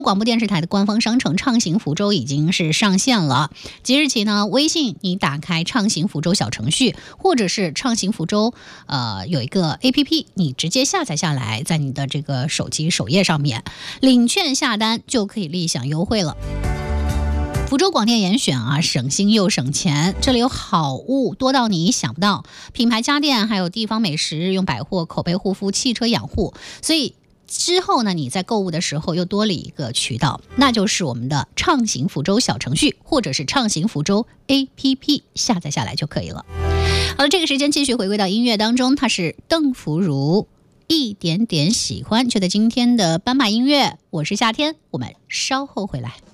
广播电视台的官方商城畅行福州已经是上线了。即日起呢，微信你打开畅行福州小程序，或者是畅行福州有一个 APP， 你直接下载下来，在你的这个手机首页上面领券下单就可以立享优惠了。福州广电严选啊，省心又省钱，这里有好物多到你想不到，品牌家电，还有地方美食、日用百货、口碑护肤、汽车养护，所以之后呢，你在购物的时候又多了一个渠道，那就是我们的畅行福州小程序，或者是畅行福州 APP， 下载下来就可以了。好了，这个时间继续回归到音乐当中，它是邓福如一点点喜欢，就在今天的斑马音乐，我是夏天，我们稍后回来。